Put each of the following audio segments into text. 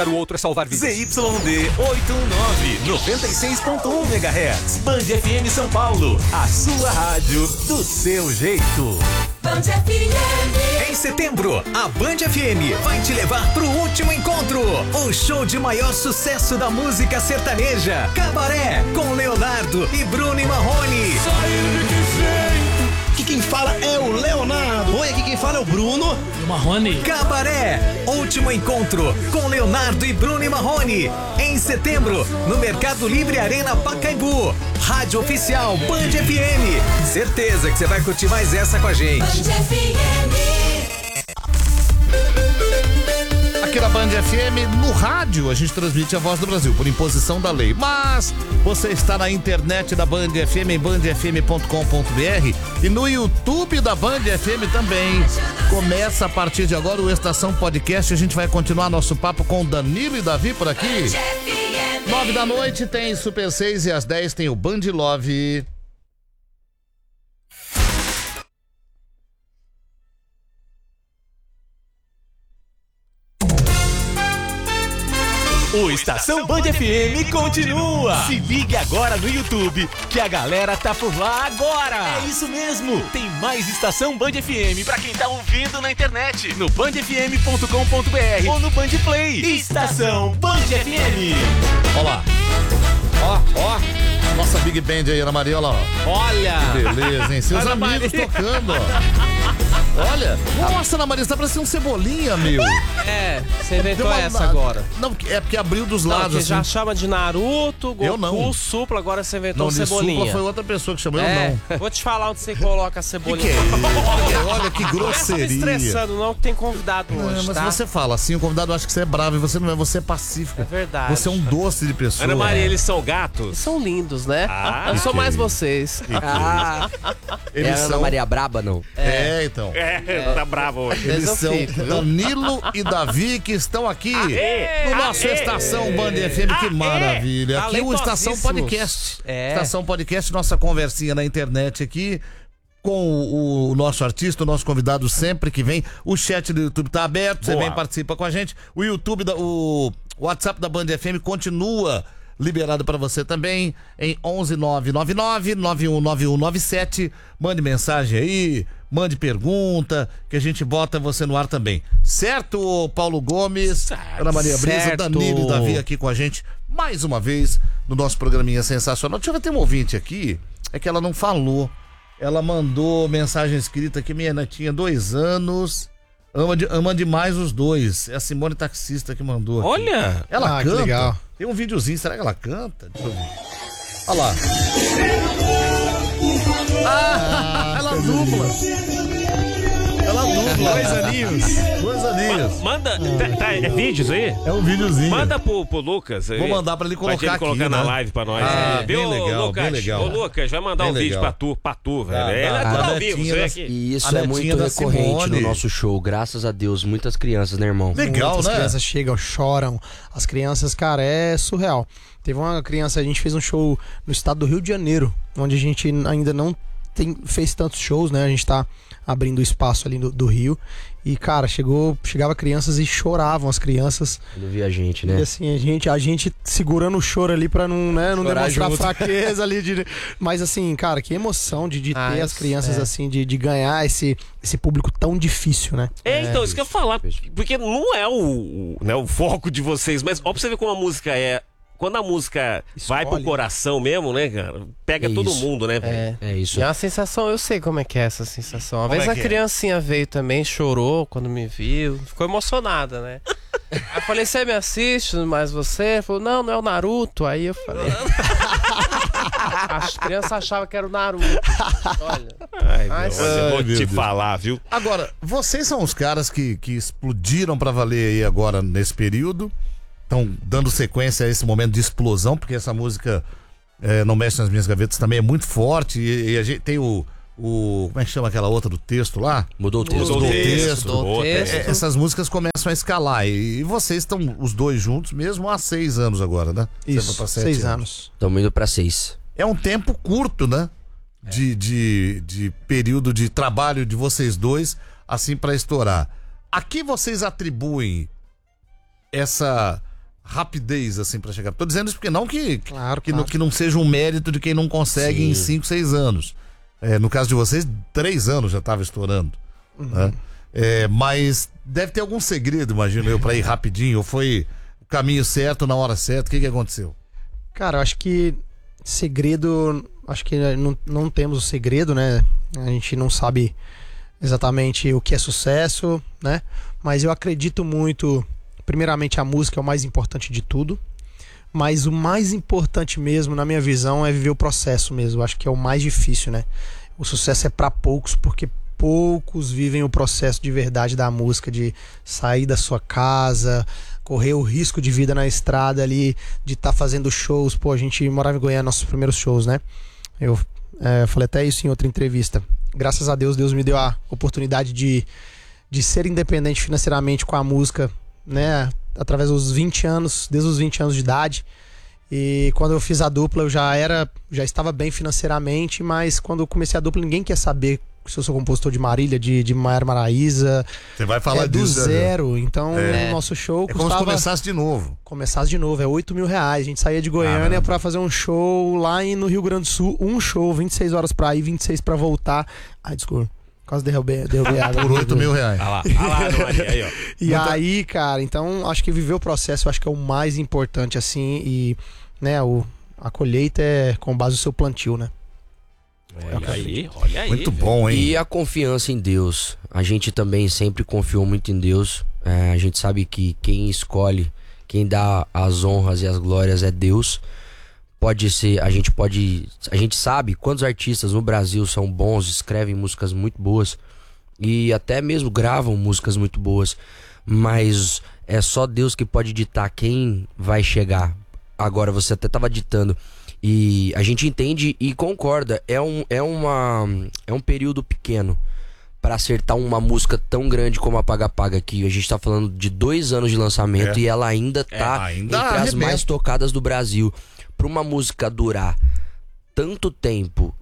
O outro é salvar vidas. ZYD 819, 96.1 MHz. Band FM São Paulo, a sua rádio do seu jeito. Band FM. Em setembro, a Band FM vai te levar pro último encontro. O show de maior sucesso da música sertaneja. Cabaré, com Leonardo e Bruno e Marrone. Aqui quem fala é o Leonardo. Oi, aqui quem fala é o Bruno e o Marrone. Cabaré, último encontro com Leonardo e Bruno e Marrone. Em setembro, no Mercado Livre Arena Pacaembu. Rádio Oficial Band FM. Certeza que você vai curtir mais essa com a gente. Band FM. Aqui na Band FM, no rádio, a gente transmite a Voz do Brasil, por imposição da lei. Mas você está na internet da Band FM, em bandfm.com.br e no YouTube da Band FM também. Começa a partir de agora o Estação Podcast. A gente vai continuar nosso papo com Danilo e Davi por aqui. 9 da noite tem Super 6 e às 10 tem o Band Love. O Estação Band FM continua. Se ligue agora no YouTube, que a galera tá por lá agora. É isso mesmo. Tem mais Estação Band FM pra quem tá ouvindo na internet, no bandfm.com.br ou no Band Play. Estação Band FM. Olha lá. Ó. Nossa Big Band aí, Ana Maria, olha lá. Olha. Que beleza, hein? Seus Ana amigos Maria. Tocando, ó. Olha, nossa, Ana Maria, você tá parecendo um Cebolinha, meu. É, você inventou Deu uma- essa agora. Não, é porque abriu dos Não, lados, que assim. já chama de Naruto, Eu não. Goku, Supla, agora você inventou Não, um de Cebolinha. Supla foi outra pessoa que chamou, eu não. Vou te falar onde você coloca a Cebolinha. Olha que Não grosseria. tá me estressando não, que tem convidado hoje, Mas tá? você fala assim, o convidado acha que você é bravo e você não é, você é pacífica. É verdade. Você é um doce de pessoa. Ana Maria, eles são gatos? Eles são lindos, né? Ah, eu sou que mais isso. vocês. Eles É a Ana Maria Braba, não? É, então. Tá bravo hoje. Eles eu são fico, viu? Danilo e Davi que estão aqui no nosso Estação Band FM. Que maravilha. Aqui o Estação Talentosíssimos. Podcast. É. Estação Podcast, nossa conversinha na internet aqui com o nosso artista, o nosso convidado sempre que vem. O chat do YouTube tá aberto, você Boa. vem participa com a gente. O YouTube, o WhatsApp da Band FM continua liberado para você também em 11999-919197. Mande mensagem aí, mande pergunta, que a gente bota você no ar também. Certo, Paulo Gomes, Ana Maria Brisa, Certo. Danilo e Davi aqui com a gente mais uma vez no nosso programinha sensacional. Deixa eu ver, tem um ouvinte aqui, é que ela não falou. Ela mandou mensagem escrita aqui, minha netinha, 2 anos, ama demais os dois. É a Simone Taxista que mandou aqui. Olha! Ela Ah, que canta? legal. Tem um videozinho, será que ela canta? Deixa eu ver. Olha lá. Ela dubla. Ela dubla. 2 aninhos. 2 aninhos. Manda. É vídeos aí? É um videozinho. Manda pro Lucas. Vou mandar pra ele colocar pra ele colocar aqui, na né? live pra nós. Ah, Viu, bem legal, Lucas? bem legal. Ô, Lucas, vai mandar Bem um vídeo legal. pra tu, velho. Ah, Ele é a tudo ao netinha vivo, você vê da- aqui. E isso A é netinha muito da recorrente Simone. no nosso show. Graças a Deus, muitas crianças, né, irmão? Legal, Muitas né? crianças chegam, choram. As crianças, cara, é surreal. Teve uma criança, a gente fez um show no estado do Rio de Janeiro, onde a gente ainda não fez tantos shows, né? A gente tá abrindo espaço ali do Rio. E, cara, chegava crianças e choravam as crianças. Quando via a gente, né? E assim, a gente segurando o choro ali pra não, né, não Chorar demonstrar junto. fraqueza ali. Mas assim, cara, que emoção de ter as crianças assim, de ganhar esse público tão difícil, né? Então, isso que eu ia falar. Porque não é o foco de vocês, mas ó, pra você ver como a música é. Quando a música vai pro coração mesmo, né, cara? Pega É todo isso. mundo, né, velho? É isso. E é uma sensação, eu sei como é que é essa sensação. Uma Como vez é a que é? criancinha veio também, chorou quando me viu, ficou emocionada, né? Aí eu falei, você me assiste, mas você? Ele falou, não é o Naruto. Aí eu falei. As crianças achavam que era o Naruto. Olha. Ai, Mas- meu, olha, eu vou Ai, meu te Deus. falar, viu? Agora, vocês são os caras que explodiram pra valer aí agora nesse período. Estão dando sequência a esse momento de explosão, porque essa música Não Mexe Nas Minhas Gavetas também é muito forte. E a gente tem o. Como é que chama aquela outra do texto lá? Mudou o texto. Mudou o texto. Mudou o texto. Essas músicas começam a escalar. E vocês estão os dois juntos mesmo há 6 anos agora, né? Você vai Isso, pra 7 6 anos. Estamos indo pra 6. É um tempo curto, né? De período de trabalho de vocês dois, assim, pra estourar. A que vocês atribuem rapidez, assim, pra chegar? Tô dizendo isso porque não que, Claro, que, claro. que não seja um mérito de quem não consegue em 5, 6 anos. No caso de vocês, 3 anos já tava estourando. Né? Mas deve ter algum segredo, imagino eu, pra ir rapidinho. Ou foi o caminho certo, na hora certa? O que aconteceu? Cara, eu acho que segredo... Acho que não temos o segredo, né? A gente não sabe exatamente o que é sucesso, né? Mas eu acredito muito... Primeiramente, a música é o mais importante de tudo. Mas o mais importante mesmo, na minha visão, é viver o processo mesmo. Eu acho que é o mais difícil, né? O sucesso é pra poucos, porque poucos vivem o processo de verdade da música, de sair da sua casa, correr o risco de vida na estrada ali, de estar fazendo shows. Pô, a gente morava em Goiânia, nossos primeiros shows, né? Eu falei até isso em outra entrevista. Graças a Deus, Deus me deu a oportunidade de ser independente financeiramente com a música, né? Através dos 20 anos, desde os 20 anos de idade. E quando eu fiz a dupla, eu já estava bem financeiramente, mas quando eu comecei a dupla, ninguém quer saber se eu sou compositor de Marília, de Maiara Maraíza. Você vai falar do disso, zero. Então, o nosso show É como se começasse de novo. Começasse de novo, é R$8.000. A gente saía de Goiânia pra fazer um show lá no Rio Grande do Sul. Um show, 26 horas pra ir, 26 pra voltar. Ai, desculpa. Quase derrubei água. Por R$8.000. Aí, ó. E aí, cara, então acho que viver o processo eu acho que é o mais importante, assim. E, né, a colheita é com base no seu plantio, né? Olha aí. Muito bom, hein? E a confiança em Deus. A gente também sempre confiou muito em Deus. A gente sabe que quem escolhe, quem dá as honras e as glórias é Deus. A gente sabe quantos artistas no Brasil são bons, escrevem músicas muito boas e até mesmo gravam músicas muito boas, mas é só Deus que pode ditar quem vai chegar. Agora você até estava ditando e a gente entende e concorda, é um período pequeno para acertar uma música tão grande como a Paga Paga, que a gente tá falando de 2 anos de lançamento e ela ainda tá entre as mais tocadas do Brasil. Para uma música durar tanto tempo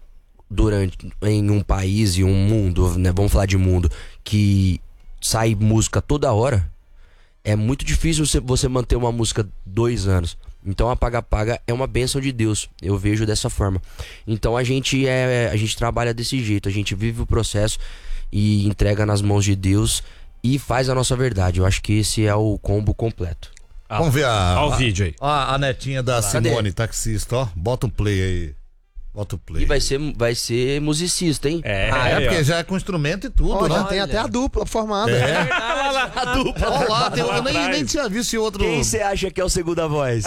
em um país e um mundo, né? Vamos falar de mundo, que sai música toda hora, é muito difícil você manter uma música 2 anos. Então a Paga Paga é uma bênção de Deus, eu vejo dessa forma. Então a gente trabalha desse jeito, a gente vive o processo e entrega nas mãos de Deus e faz a nossa verdade. Eu acho que esse é o combo completo. Vamos ver o vídeo aí. A netinha da Simone, taxista, ó. Bota um play aí. Bota o play. E vai ser musicista, hein? Porque já é com instrumento e tudo, né? Já tem até a dupla formada. Olha lá. A dupla. Olha lá, eu nem tinha visto esse outro. Quem você acha que é o segunda voz?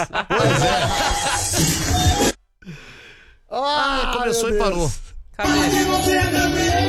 Pois é. Começou e parou. Cadê?